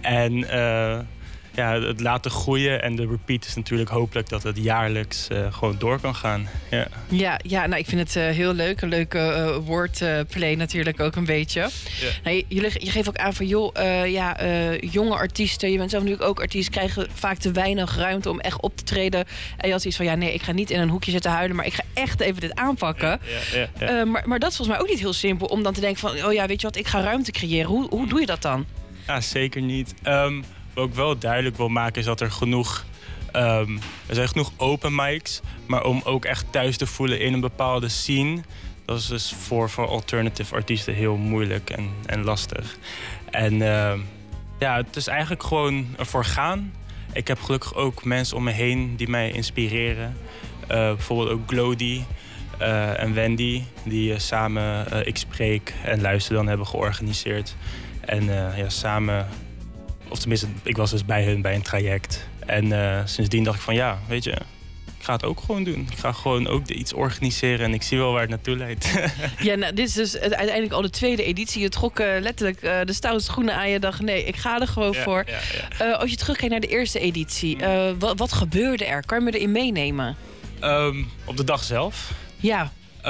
En het laten groeien en de repeat is natuurlijk hopelijk dat het jaarlijks gewoon door kan gaan. Ja, nou, ik vind het heel leuk. Een leuke wordplay natuurlijk ook een beetje. Ja. Nou, je geeft ook aan van, jonge artiesten, je bent zelf natuurlijk ook artiest, krijgen vaak te weinig ruimte om echt op te treden. En je had iets van, nee, ik ga niet in een hoekje zitten huilen, maar ik ga echt even dit aanpakken. Ja. Maar dat is volgens mij ook niet heel simpel om dan te denken van, weet je wat, ik ga ruimte creëren. Hoe doe je dat dan? Ja, zeker niet. Wat ik wel duidelijk wil maken is dat er zijn genoeg open mics, maar om ook echt thuis te voelen in een bepaalde scene, dat is dus voor alternative artiesten heel moeilijk en lastig. En het is eigenlijk gewoon ervoor gaan. Ik heb gelukkig ook mensen om me heen die mij inspireren. Bijvoorbeeld ook Glody en Wendy, die samen Ik Spreek en Luister dan hebben georganiseerd. En samen, of tenminste, ik was dus bij hun bij een traject. En sindsdien dacht ik van, weet je, ik ga het ook gewoon doen. Ik ga gewoon ook iets organiseren en ik zie wel waar het naartoe leidt. Ja, nou, dit is dus uiteindelijk al de tweede editie. Je trok letterlijk de stoute schoenen aan. Je dacht, nee, ik ga er gewoon voor. Ja. Als je terugkijkt naar de eerste editie, wat gebeurde er? Kan je me erin meenemen? Op de dag zelf? Ja.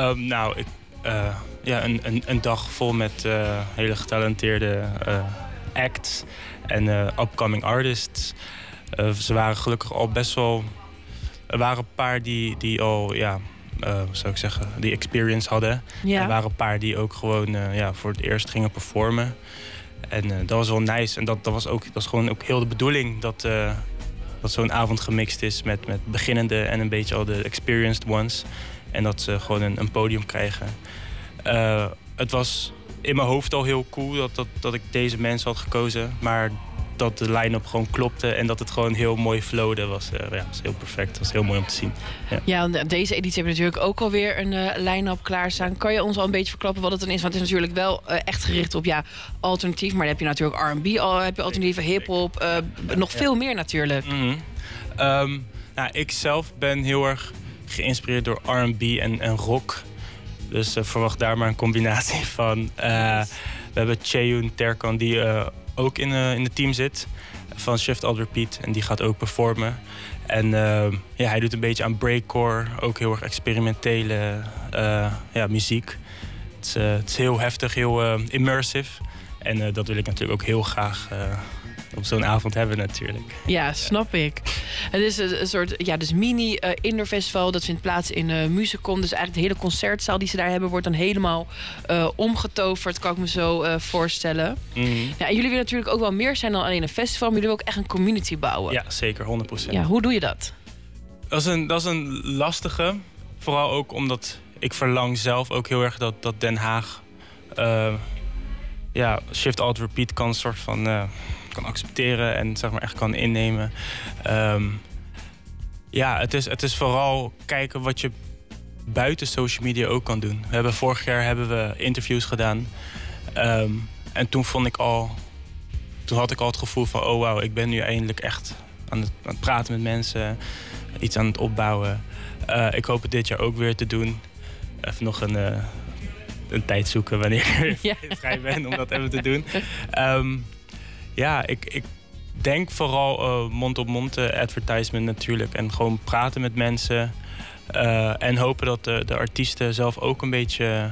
Een dag vol met hele getalenteerde acts en upcoming artists. Ze waren gelukkig al best wel. Er waren een paar die al, die experience hadden. Ja. Er waren een paar die ook gewoon voor het eerst gingen performen. En dat was wel nice. En dat is gewoon ook heel de bedoeling dat zo'n avond gemixt is met beginnende en een beetje al de experienced ones. En dat ze gewoon een podium krijgen. Het was in mijn hoofd al heel cool dat ik deze mensen had gekozen. Maar dat de line-up gewoon klopte en dat het gewoon heel mooi flowde was heel perfect. Het was heel mooi om te zien. Ja, deze editie hebben we natuurlijk ook alweer een line-up klaarstaan. Kan je ons al een beetje verklappen wat het dan is? Want het is natuurlijk wel echt gericht op alternatief. Maar dan heb je natuurlijk R&B, heb je alternatieve hip-hop. Nog veel meer natuurlijk. Mm-hmm. Ik zelf ben heel erg geïnspireerd door R&B en rock. Dus verwacht daar maar een combinatie van. We hebben Cheyoon Terkan die ook in het team zit van Shift Alt Repeat. En die gaat ook performen. En hij doet een beetje aan breakcore. Ook heel erg experimentele muziek. Het is heel heftig, heel immersive. En dat wil ik natuurlijk ook heel graag op zo'n avond hebben natuurlijk. Ja, snap ik. Het is een soort dus mini indoor festival. Dat vindt plaats in Musicon. Dus eigenlijk de hele concertzaal die ze daar hebben wordt dan helemaal omgetoverd. Kan ik me zo voorstellen. Mm-hmm. Ja, en jullie willen natuurlijk ook wel meer zijn dan alleen een festival. Maar jullie willen ook echt een community bouwen. Ja, zeker. 100%. Ja, hoe doe je dat? Dat is een lastige. Vooral ook omdat ik verlang zelf ook heel erg dat Den Haag Shift Alt Repeat kan soort van kan accepteren en zeg maar echt kan innemen. Het is vooral kijken wat je buiten social media ook kan doen. Vorig jaar hebben we interviews gedaan. En toen had ik al het gevoel van, oh wauw, ik ben nu eindelijk echt aan het praten met mensen, iets aan het opbouwen. Ik hoop het dit jaar ook weer te doen. Even nog een tijd zoeken wanneer ik vrij ben om dat even te doen. Ik denk vooral mond-op-mond advertisement natuurlijk. En gewoon praten met mensen. En hopen dat de artiesten zelf ook een beetje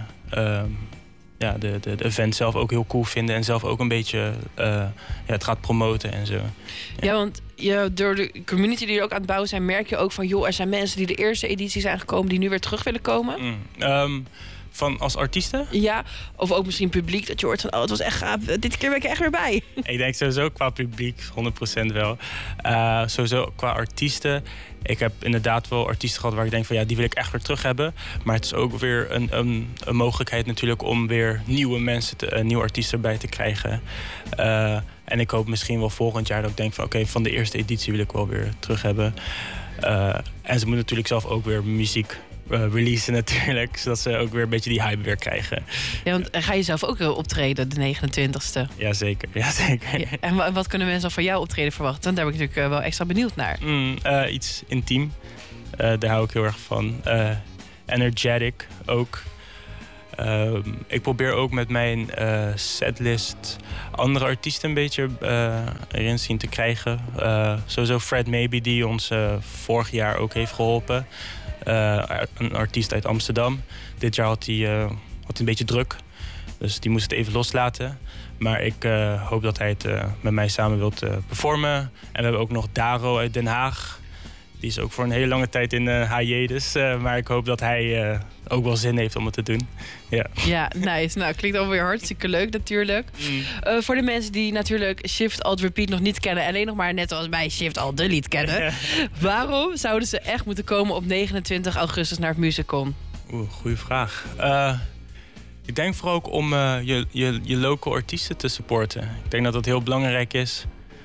de event zelf ook heel cool vinden. En zelf ook een beetje het gaat promoten en zo. Ja, want door de community die er ook aan het bouwen zijn, merk je ook van, er zijn mensen die de eerste editie zijn gekomen die nu weer terug willen komen. Van als artiesten? Ja, of ook misschien publiek dat je hoort van, het was echt gaaf, dit keer ben ik er echt weer bij. Ik denk sowieso qua publiek, 100% wel. Sowieso qua artiesten. Ik heb inderdaad wel artiesten gehad waar ik denk van, die wil ik echt weer terug hebben. Maar het is ook weer een mogelijkheid natuurlijk om weer nieuwe mensen, nieuwe artiesten erbij te krijgen. En ik hoop misschien wel volgend jaar dat ik denk van, van de eerste editie wil ik wel weer terug hebben. En ze moeten natuurlijk zelf ook weer muziek releasen natuurlijk, zodat ze ook weer een beetje die hype weer krijgen. Ja, want ga je zelf ook optreden de 29e? Jazeker. Ja, en wat kunnen mensen al van jou optreden verwachten? Want daar ben ik natuurlijk wel extra benieuwd naar. Iets intiem. Daar hou ik heel erg van. Energetic ook. Ik probeer ook met mijn setlist andere artiesten een beetje erin zien te krijgen. Sowieso Fred Maybe, die ons vorig jaar ook heeft geholpen. Een artiest uit Amsterdam. Dit jaar had hij een beetje druk. Dus die moest het even loslaten. Maar ik hoop dat hij het met mij samen wilt performen. En we hebben ook nog Daro uit Den Haag. Die is ook voor een hele lange tijd in HJ dus. Maar ik hoop dat hij ook wel zin heeft om het te doen. Ja, nice. Nou, klinkt alweer hartstikke leuk natuurlijk. Voor de mensen die natuurlijk Shift Alt Repeat nog niet kennen... alleen nog maar net als bij Shift Alt Delete kennen... waarom zouden ze echt moeten komen op 29 augustus naar het Musicon? Goeie vraag. Ik denk vooral ook om je local artiesten te supporten. Ik denk dat dat heel belangrijk is.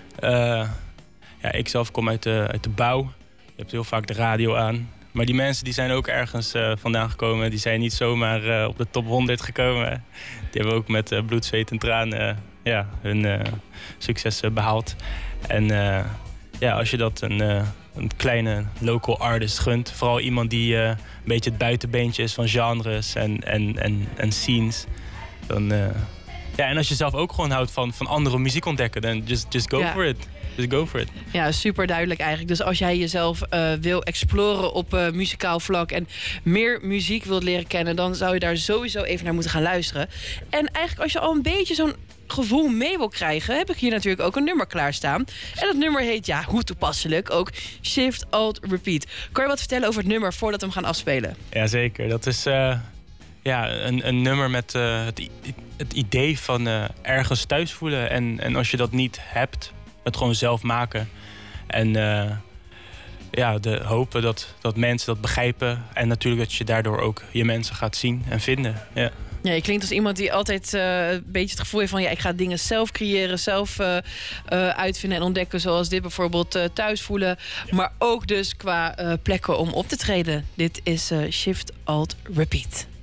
Ik zelf kom uit de bouw. Je hebt heel vaak de radio aan. Maar die mensen die zijn ook ergens vandaan gekomen. Die zijn niet zomaar op de top 100 gekomen. Die hebben ook met bloed, zweet en tranen hun succes behaald. En als je dat een kleine local artist gunt... vooral iemand die een beetje het buitenbeentje is van genres en scenes... dan... en als je zelf ook gewoon houdt van andere muziek ontdekken... dan just go for it. Just go for it. Ja, super duidelijk eigenlijk. Dus als jij jezelf wil exploren op muzikaal vlak... en meer muziek wilt leren kennen... dan zou je daar sowieso even naar moeten gaan luisteren. En eigenlijk als je al een beetje zo'n gevoel mee wil krijgen... heb ik hier natuurlijk ook een nummer klaarstaan. En dat nummer heet, hoe toepasselijk, ook Shift Alt Repeat. Kan je wat vertellen over het nummer voordat we hem gaan afspelen? Jazeker, dat is een nummer met het idee van ergens thuis voelen. En als je dat niet hebt, het gewoon zelf maken. En de hopen dat mensen dat begrijpen. En natuurlijk dat je daardoor ook je mensen gaat zien en vinden. Ja, je klinkt als iemand die altijd een beetje het gevoel heeft van... ik ga dingen zelf creëren, zelf uitvinden en ontdekken. Zoals dit bijvoorbeeld thuis voelen. Maar ook dus qua plekken om op te treden. Dit is Shift Alt Repeat.